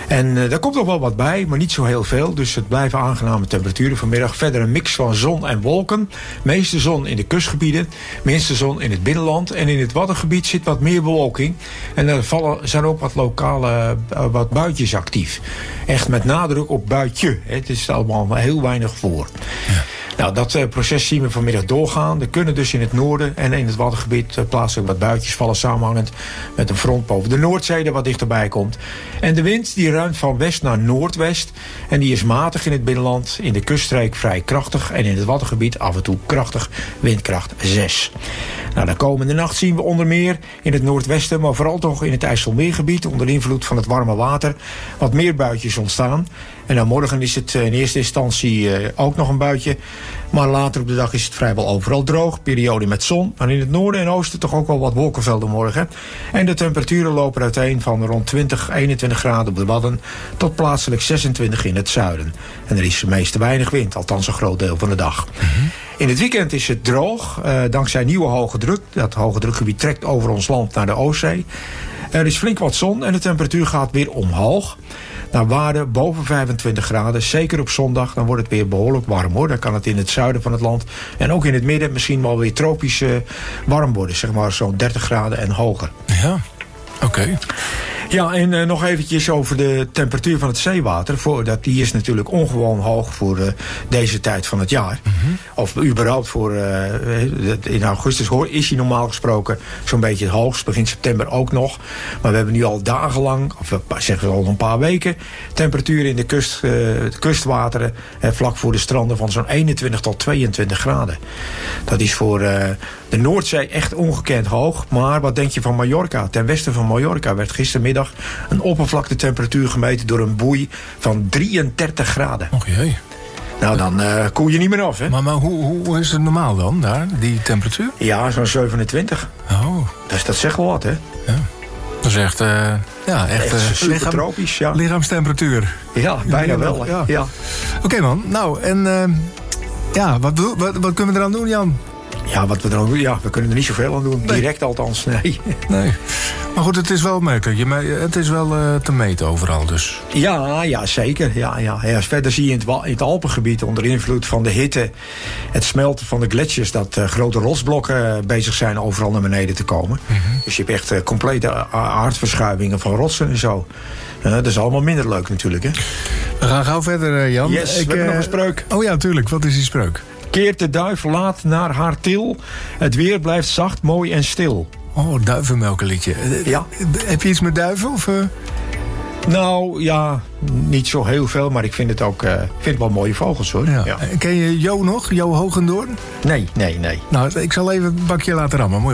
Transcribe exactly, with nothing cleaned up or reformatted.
En uh, daar komt nog wel wat bij, maar niet zo heel veel. Dus het blijven aangename temperaturen vanmiddag. Verder een mix van zon en wolken. Meeste zon in de kustgebieden. Minste zon in het binnenland. En in het Waddengebied zit wat meer bewolking. En er vallen, zijn ook wat lokale uh, wat buitjes actief. Echt met nadruk op buitje. Het is allemaal heel weinig voor. Ja. Nou, dat uh, proces zien we vanmiddag doorgaan. Er kunnen dus in het noorden en in het Waddengebied uh, plaatselijk wat buitjes vallen, samenhangend met een front boven de Noordzee dat wat dichterbij komt. En de wind die ruimt van west naar noordwest. En die is matig in het binnenland, in de kuststreek vrij krachtig. En in het Waddengebied af en toe krachtig, windkracht zes. Nou, de komende nacht zien we onder meer in het noordwesten, maar vooral toch in het IJsselmeergebied, onder invloed van het warme water, wat meer buitjes ontstaan. En dan morgen is het in eerste instantie uh, ook nog een buitje. Maar later op de dag is het vrijwel overal droog. Periode met zon. Maar in het noorden en oosten toch ook wel wat wolkenvelden morgen. En de temperaturen lopen uiteen van rond twintig, eenentwintig graden op de Wadden tot plaatselijk zesentwintig in het zuiden. En er is meest weinig wind, althans een groot deel van de dag. Mm-hmm. In het weekend is het droog, uh, dankzij nieuwe hoge druk. Dat hoge drukgebied trekt over ons land naar de Oostzee. Er is flink wat zon en de temperatuur gaat weer omhoog. Naar waarde boven vijfentwintig graden, zeker op zondag. Dan wordt het weer behoorlijk warm hoor. Dan kan het in het zuiden van het land en ook in het midden misschien wel weer tropisch uh, warm worden. Zeg maar zo'n dertig graden en hoger. Ja, oké. Okay. Ja, en uh, nog eventjes over de temperatuur van het zeewater. Voor, dat, die is natuurlijk ongewoon hoog voor uh, deze tijd van het jaar. Mm-hmm. Of überhaupt voor... Uh, in augustus hoor, is hij normaal gesproken zo'n beetje het hoogst. Begin september ook nog. Maar we hebben nu al dagenlang, of zeggen we al een paar weken, temperaturen in de, kust, uh, de kustwateren uh, vlak voor de stranden van zo'n eenentwintig tot tweeëntwintig graden. Dat is voor uh, de Noordzee echt ongekend hoog. Maar wat denk je van Mallorca? Ten westen van Mallorca werd gistermiddag een oppervlaktetemperatuur gemeten door een boei van drieëndertig graden. Och jee. Nou, dan uh, koel je niet meer af, hè? Maar, maar hoe, hoe is het normaal dan, daar, die temperatuur? Ja, zo'n zevenentwintig. Oh. Dus dat zegt wel wat, hè? Ja. Dat is echt, uh, ja, echt, echt uh, super tropisch, ja. Lichaamstemperatuur. Ja, bijna ja, wel, ja. ja. Oké, okay, man. Nou, en uh, ja, wat, wat, wat kunnen we eraan doen, Jan? Ja, wat we dan doen, ja, we kunnen er niet zoveel aan doen. Nee. Direct althans, nee. Nee. Maar goed, het is wel opmerkelijk. Je, het is wel uh, te meten overal dus. Ja, ja zeker. Ja, ja. Ja, verder zie je in het, in het Alpengebied onder invloed van de hitte, het smelten van de gletsjers, dat uh, grote rotsblokken uh, bezig zijn overal naar beneden te komen. Mm-hmm. Dus je hebt echt uh, complete aardverschuivingen van rotsen en zo. Uh, dat is allemaal minder leuk natuurlijk, hè. We gaan gauw verder, uh, Jan. Yes, Ik, we hebben uh, nog een spreuk. Oh ja, tuurlijk. Wat is die spreuk? Keert de duif laat naar haar til. Het weer blijft zacht, mooi en stil. Oh, duivenmelkenliedje. Ja. Heb je iets met duiven? Of, uh... Nou, ja, niet zo heel veel. Maar ik vind het ook uh, vind het wel mooie vogels, hoor. Ja. Ja. Ken je Jo nog? Jo Hogendoorn? Nee, nee, nee. Nou, ik zal even een bakje laten rammen. Mooi.